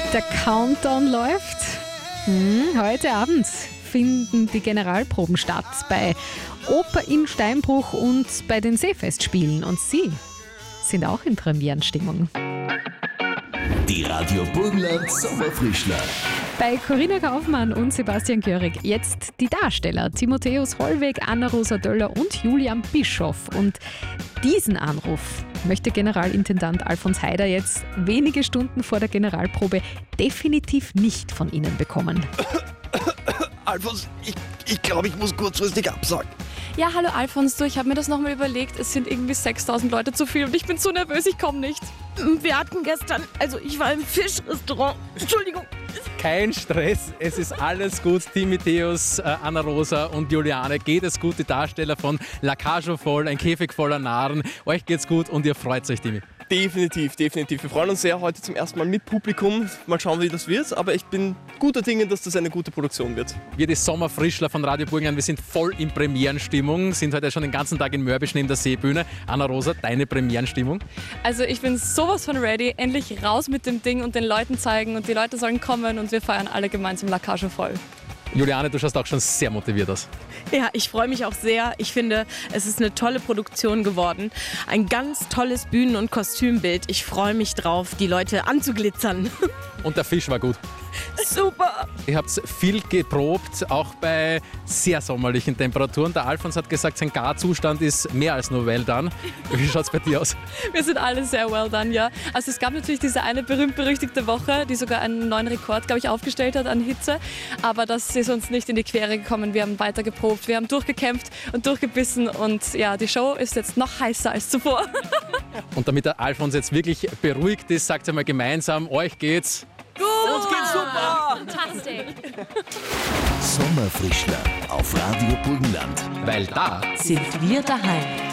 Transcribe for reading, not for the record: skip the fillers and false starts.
Der Countdown läuft. Heute Abend finden die Generalproben statt bei Oper in Steinbruch und bei den Seefestspielen. Und Sie sind auch in Premierenstimmung. Die Radio Burgenland Sommerfrischler. Bei Corinna Kaufmann und Sebastian Görig jetzt die Darsteller Timotheus Hollweg, Anna-Rosa Döller und Julian Bischof. Und diesen Anruf möchte Generalintendant Alfons Heider jetzt wenige Stunden vor der Generalprobe definitiv nicht von Ihnen bekommen. Alfons, ich glaube, ich muss kurzfristig absagen. Ja, hallo Alfons, du, ich habe mir das nochmal überlegt. Es sind irgendwie 6.000 Leute zu viel und ich bin so nervös, ich komme nicht. Wir hatten gestern, ich war im Fischrestaurant. Entschuldigung. Kein Stress, es ist alles gut. Timotheus, Anna-Rosa und Juliane, geht es gut, die Darsteller von La Cage aux Folles, ein Käfig voller Narren. Euch geht's gut und ihr freut euch, Timi. Definitiv. Wir freuen uns sehr heute zum ersten Mal mit Publikum. Mal schauen, wie das wird. Aber ich bin guter Dinge, dass das eine gute Produktion wird. Wir, die Sommerfrischler von Radio Burgenland, wir sind voll in Premierenstimmung, sind heute schon den ganzen Tag in Mörbisch neben der Seebühne. Anna-Rosa, deine Premierenstimmung? Also ich bin sowas von ready, endlich raus mit dem Ding und den Leuten zeigen und die Leute sollen kommen und wir feiern alle gemeinsam La Cage aux Folles. Juliane, du schaust auch schon sehr motiviert aus. Ja, ich freue mich auch sehr. Ich finde, es ist eine tolle Produktion geworden. Ein ganz tolles Bühnen- und Kostümbild. Ich freue mich drauf, die Leute anzuglitzern. Und der Fisch war gut. Super! Ihr habt viel geprobt, auch bei sehr sommerlichen Temperaturen. Der Alfons hat gesagt, sein Garzustand ist mehr als nur well done. Wie schaut es bei dir aus? Wir sind alle sehr well done, ja. Also es gab natürlich diese eine berühmt-berüchtigte Woche, die sogar einen neuen Rekord, glaube ich, aufgestellt hat an Hitze. Aber das ist uns nicht in die Quere gekommen. Wir haben weiter geprobt, wir haben durchgekämpft und durchgebissen. Und ja, die Show ist jetzt noch heißer als zuvor. Und damit der Alfons jetzt wirklich beruhigt ist, sagt er mal gemeinsam, euch geht's. Uns geht's super! Fantastisch! Sommerfrischler auf Radio Burgenland. Weil da sind wir daheim.